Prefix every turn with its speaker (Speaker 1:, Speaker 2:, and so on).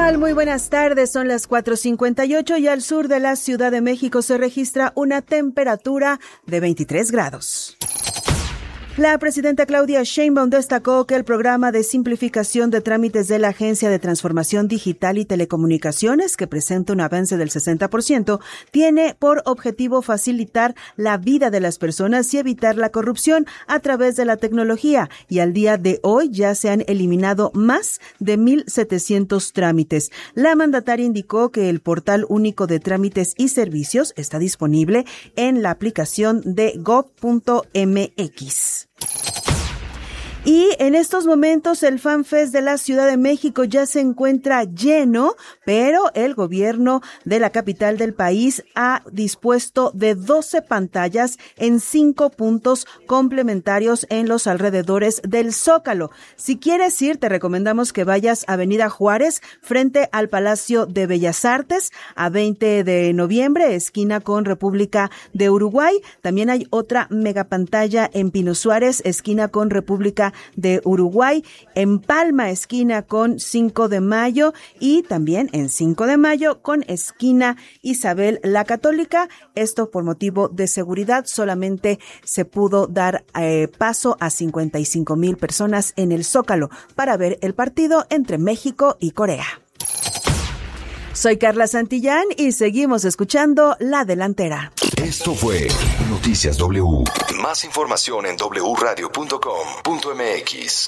Speaker 1: tal? Muy buenas tardes, son las 4:58 y al sur de la Ciudad de México se registra una temperatura de 23 grados. La presidenta Claudia Sheinbaum destacó que el programa de simplificación de trámites de la Agencia de Transformación Digital y Telecomunicaciones, que presenta un avance del 60%, tiene por objetivo facilitar la vida de las personas y evitar la corrupción a través de la tecnología. Y al día de hoy ya se han eliminado más de 1,700 trámites. La mandataria indicó que el portal único de trámites y servicios está disponible en la aplicación de gov.mx. Y en estos momentos el FanFest de la Ciudad de México ya se encuentra lleno, pero el gobierno de la capital del país ha dispuesto de 12 pantallas en 5 puntos complementarios en los alrededores del Zócalo. Si quieres ir, te recomendamos que vayas a Avenida Juárez, frente al Palacio de Bellas Artes, a 20 de noviembre, esquina con República de Uruguay. También hay otra megapantalla en Pino Suárez, esquina con República de Uruguay, en Palma, esquina con 5 de mayo y también en 5 de mayo con esquina Isabel la Católica. Esto por motivo de seguridad, solamente se pudo dar paso a 55,000 personas en el Zócalo para ver el partido entre México y Corea. Soy Carla Santillán y seguimos escuchando La Delantera.
Speaker 2: Esto fue Noticias W. Más información en wradio.com.mx.